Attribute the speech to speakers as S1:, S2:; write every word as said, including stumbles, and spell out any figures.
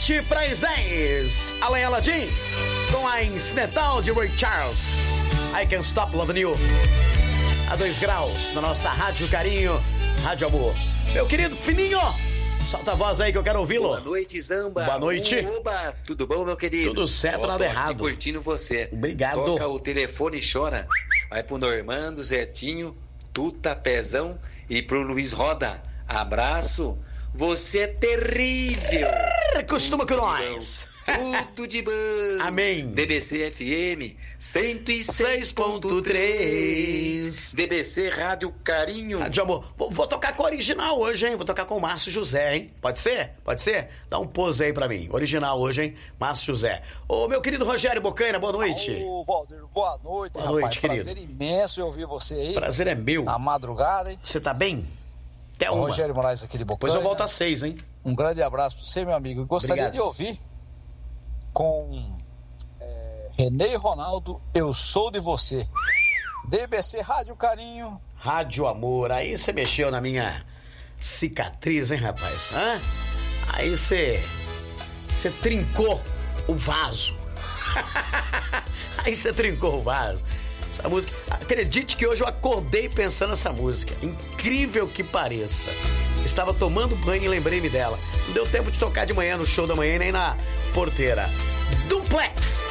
S1: sete para as dez. Alain Aladdin com a incidental de Ray Charles. I Can't Stop Loving You. A dois graus na nossa Rádio Carinho, Rádio Amor. Meu querido Fininho, solta a voz aí que eu quero ouvi-lo.
S2: Boa noite, Zamba.
S1: Boa noite.
S2: Oba, tudo bom, meu querido?
S1: Tudo certo,
S2: Ó,
S1: nada
S2: tô
S1: errado.
S2: Aqui curtindo você.
S1: Obrigado.
S2: Toca o telefone e chora. Vai pro Normando, Zetinho, Tuta, Pezão e pro Luiz Roda. Abraço. Você é terrível.
S1: Costuma com nós.
S2: Tudo de bom.
S1: Amém.
S2: D B C F M cento e seis ponto três. D B C Rádio Carinho.
S1: Rádio Amor. Vou, vou tocar com o original hoje, hein? Vou tocar com o Márcio José, hein? Pode ser? Pode ser? Dá um pose aí pra mim. Original hoje, hein? Márcio José. Ô, meu querido Rogério Bocaina, boa noite.
S3: Ô, Valdir, boa noite,
S1: boa
S3: rapaz.
S1: noite, querido.
S3: Prazer imenso em ouvir você aí.
S1: Prazer é meu.
S3: Na madrugada, hein?
S1: Você tá bem? Até uma.
S3: Rogério Moraes aqui de Bocaina.
S1: Depois eu volto às seis, hein?
S3: Um grande abraço pra você, meu amigo. Eu gostaria
S1: Obrigado.
S3: de ouvir com é, Renê e Ronaldo, Eu Sou de Você. D B C Rádio Carinho.
S1: Rádio Amor. Aí você mexeu na minha cicatriz, hein, rapaz? Hã? Aí você... Você trincou o vaso. Aí você trincou o vaso. Essa música... Acredite que hoje eu acordei pensando nessa música. Incrível que pareça. Estava tomando banho e lembrei-me dela. Não deu tempo de tocar de manhã no show da manhã nem na porteira. Duplex.